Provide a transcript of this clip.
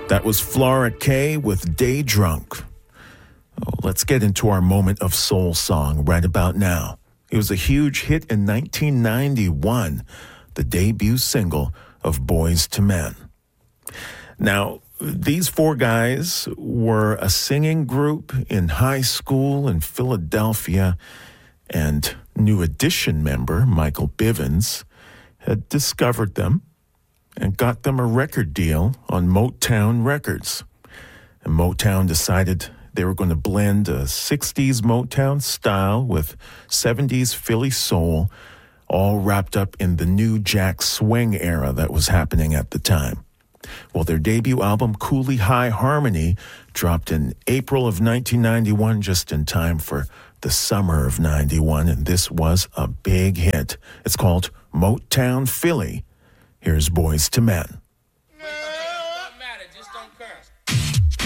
That was Flora K with Day Drunk. Oh, let's get into our moment of soul song right about now. It was a huge hit in 1991, the debut single of Boyz II Men. Now, these four guys were a singing group in high school in Philadelphia, and New Edition member Michael Bivins had discovered them and got them a record deal on Motown Records. And Motown decided they were going to blend a 60s Motown style with 70s Philly soul, all wrapped up in the new Jack Swing era that was happening at the time. Well, their debut album, Cooley High Harmony, dropped in April of 1991, just in time for the summer of 91, and this was a big hit. It's called Motown Philly. Here's Boyz II Men. Don't matter, just don't curse.